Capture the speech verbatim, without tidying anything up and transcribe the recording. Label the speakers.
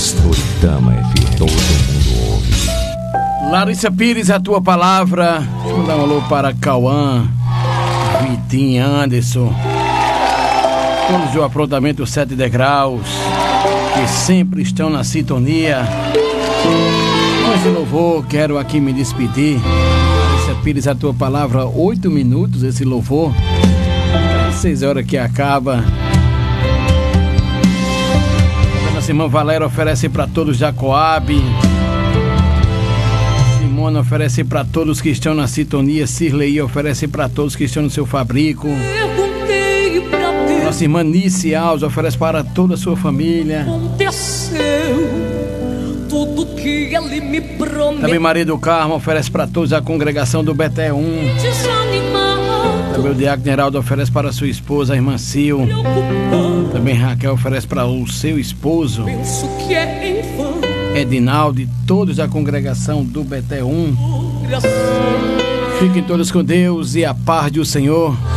Speaker 1: Toritama F M, todo mundo ouve.
Speaker 2: Larissa Pires, a tua palavra. Deixa eu dar um alô para Cauã, Vitinho, Anderson, todos do aprontamento Sete Degraus, que sempre estão na sintonia. Com esse louvor, quero aqui me despedir. Larissa Pires, a tua palavra, oito minutos esse louvor. Seis horas que acaba. Nossa irmã Valéria oferece para todos da Coab. Simona oferece para todos que estão na sintonia. Cirlei oferece para todos que estão no seu fabrico. Nossa irmã Nice Alves oferece para toda a sua família.
Speaker 3: Tudo que ele me prometeu.
Speaker 2: Também Maria do Carmo oferece para todos a congregação do Beté um. Também o Diácono Geraldo oferece para sua esposa, a irmã Sil. Também Raquel oferece para o seu esposo, Edinaldo, e todos da congregação do Beté um. Fiquem todos com Deus e a paz do Senhor.